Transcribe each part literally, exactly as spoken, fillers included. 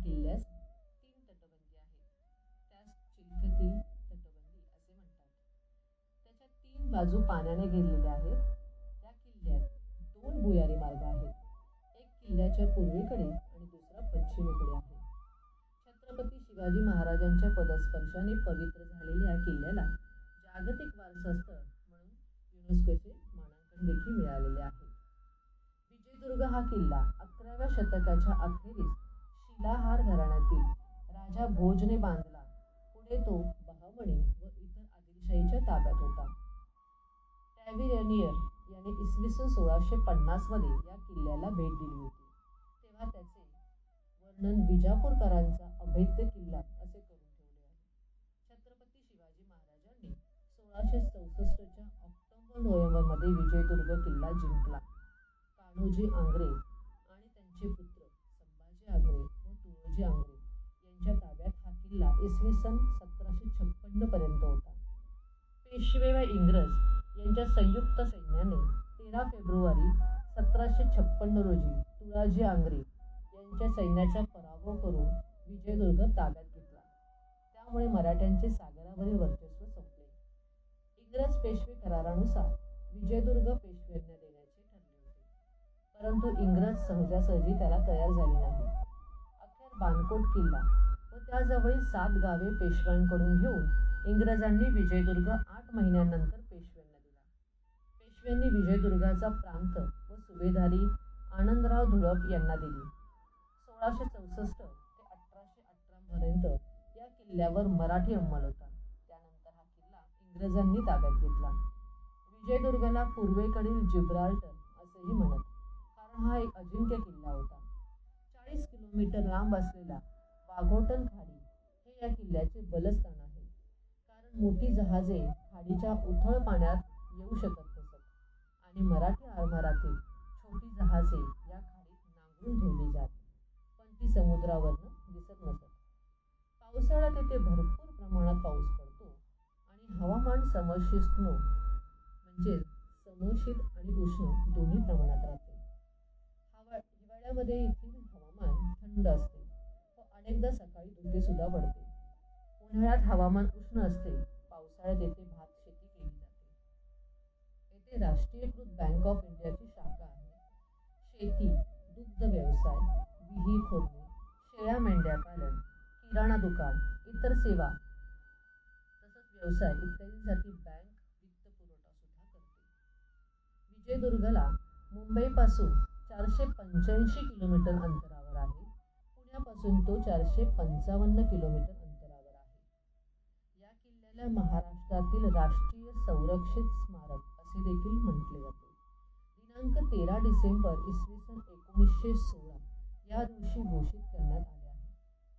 किल्ल्यास तीन तटबंदी आहेत. त्यास चिलखती तटबंदी असे म्हणतात. त्याच्या तीन बाजू पाण्याने घेरलेल्या आहेत. त्या किल्ल्यात दोन भुयारी मार्ग आहेत. एक किल्ल्याच्या पूर्वेकडे आणि दुसरा पश्चिमेकडे आहे. छत्रपती शिवाजी महाराजांच्या पदस्पर्शाने पवित्र झालेल्या किल्ल्याला जागतिक वारसा स्थळ म्हणून युनेस्कोचे मानांकन देखील मिळालेले आहे. विजयदुर्ग हा किल्ला अकराव्या शतकाच्या अखेरीस शिलाहार घराण्यातील राजा भोजने बांधला. पुढे तो बहामनी व इतर आदिलशाहीच्या ताब्यात होता. टॅव्हियनियर याने इसवी सन सोळाशे पन्नास मध्ये या किल्ल्याला भेट दिली होती. तेव्हा त्याचे वर्णन विजापूरकरांचा अभेद्य किल्ला असे करून ठेवले आहे. छत्रपती शिवाजी महाराजांनी सोळाशे चौसष्टच्या ऑक्टोबर नोव्हेंबरमध्ये विजयदुर्ग किल्ला जिंकला. कान्होजी आंग्रे आणि त्यांचे पुत्र संभाजी आंग्रे व तुळोजी आंग्रे यांच्या ताब्यात हा किल्ला इसवी सन सतराशे छप्पन्न पर्यंत होता. पेशवे व इंग्रज यांच्या संयुक्त सैन्याने तेरा फेब्रुवारी सतराशे छप्पन्न रोजी तुळाजी आंग्रे यांच्या सैन्याचा पराभव करून विजयदुर्ग ताब्यात घेतला. त्यामुळे मराठ्यांचे सागरावरील वर्चस्व संपले. इंग्रज पेशवे करारानुसार विजयदुर्ग पेशव्यांना देण्याचे ठरले होते, परंतु इंग्रज सहजासहजी त्याला तयार झाले नाही. अखेर बाणकोट किल्ला व त्याजवळील सात गावे पेशव्यांकडून घेऊन इंग्रजांनी विजयदुर्ग आठ महिन्यानंतर पेशव्यांना दिला. पेशव्यांनी विजयदुर्गाचा प्रांत व सुभेदारी आनंदराव धुळप यांना दिली. सोळाशे चौसष्ट ते अठराशे अठरा पर्यंत या किल्ल्यावर मराठी अंमल होता. त्यानंतर हा किल्ला इंग्रजांनी ताब्यात घेतला. विजयदुर्गला पूर्वेकडील जिब्राल्टर असेही म्हणत, कारण हा एक अजिंक्य किल्ला होता. चाळीस किलोमीटर लांब असलेला वाघोटन खाडी हे या किल्ल्याचे बलस्थान आहे, कारण मोठी जहाजे खाडीच्या उथळ पाण्यात येऊ शकत नसत आणि मराठी आरमारातील छोटी जहाजे या खाडीत नांगरून ठेवली जात, पण ती समुद्रावरनं दिसत नसत. पावसाळ्यात येथे भरपूर प्रमाणात पाऊस पडतो आणि हवामान समशीतोष्ण म्हणजे समशीत आणि उष्ण दोन्ही प्रमाणात राहते. हवा हिवाळ्यामध्ये येथील हवामान थंड असते व अनेकदा सकाळी धुके सुद्धा पडते. उन्हाळ्यात हवामान उष्ण असते. पावसाळ्यात येथे भात शेती केली जाते. येथे राष्ट्रीयकृत बँक ऑफ इंडियाची शाखा आहे. शेती, दुग्ध व्यवसाय, विहीर खोदणे, शेळ्या मेंढ्या पालन, किराणा दुकान, इतर सेवा तसंच व्यवसाय इत्यादींसाठी बँक वित्त पुरवठा सुद्धा करते. विजयदुर्गला मुंबईपासून चारशे पंच्याऐंशी किलोमीटर अंतरावर आहे. पुण्यापासून तो चारशे पंचावन्न किलोमीटर अंतरावर आहे. या किल्ल्याला महाराष्ट्रातील राष्ट्रीय संरक्षित स्मारक असे देखील म्हटले जाते. दिनांक तेरा डिसेंबर इसवी सन एकोणीसशे सोळा या दिवशी घोषित करण्यात आले आहे.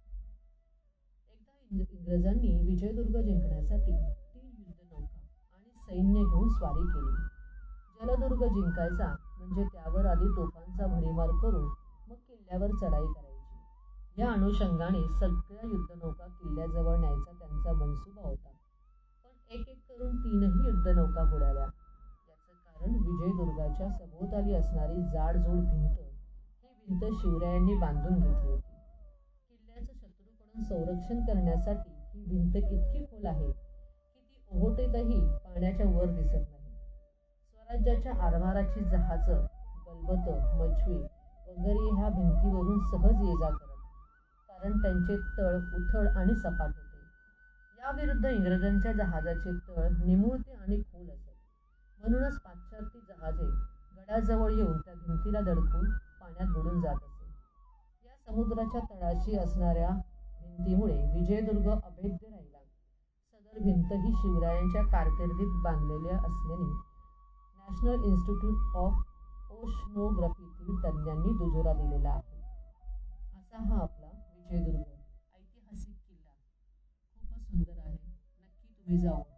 एकदा इंग्रजांनी विजयदुर्ग जिंकण्यासाठी तीन युद्धनौका आणि सैन्य घेऊन स्वारी केली. जलदुर्ग जिंकायचा म्हणजे त्यावर आधी तोफांचा भडीमार करून मग किल्ल्यावर चढाई करायची. या अनुषंगाने सगळ्या युद्धनौका किल्ल्याजवळ न्यायचा त्यांचा मनसुबा होता, पण एक एक करून तीनही युद्धनौका बुडाल्या. याचं कारण विजयदुर्गाच्या सभोवताली असणारी जाडजूड भिंत. ही भिंत शिवरायांनी बांधून घेतली होती. किल्ल्याचं शत्रूकडून संरक्षण करण्यासाठी ही भिंत इतकी खोल आहे की ती ओहोटीतही पाण्याच्या वर दिसत नाही. स्वराज्याच्या आरमाराची जहाजं, गलबतं, मछवी वगैरे ह्या भिंतीवरून सहज ये जा करत, कारण त्यांचे तळ उथळ आणि सपाट होते. याविरुद्ध इंग्रजांच्या जहाजाचे तळ निमुळते आणि खोल असत. म्हणूनच पाश्चात्य जहाजे गडाजवळ येऊन त्या भिंतीला धडकून पाण्यात बुडून जात असे. या समुद्राच्या तळाशी असणाऱ्या भिंतीमुळे विजयदुर्ग अभेद्य राहिला. सदर भिंत ही शिवरायांच्या कारकिर्दीत बांधलेल्या असल्याने नॅशनल इन्स्टिट्यूट ऑफ ओशनोग्राफीतील तज्ज्ञांनी दुजोरा दिलेला आहे. असा हा आपला विजयदुर्ग ऐतिहासिक किल्ला खूपच सुंदर आहे. नक्की तुम्ही जाऊन